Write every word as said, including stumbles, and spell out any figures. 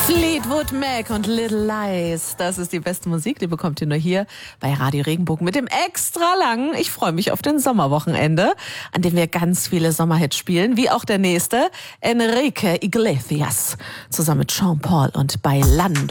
Fleetwood Mac und Little Lies. Das ist die beste Musik, die bekommt ihr nur hier bei Radio Regenbogen mit dem extra langen. Ich freue mich auf den Sommerwochenende, an dem wir ganz viele Sommerhits spielen, wie auch der nächste, Enrique Iglesias, zusammen mit Sean Paul und Bailando.